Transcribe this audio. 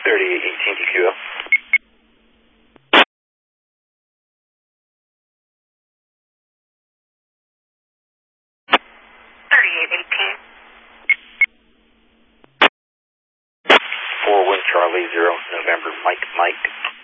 3818 TQL. 3818. 4 Wind Charlie 0 November Mike Mike.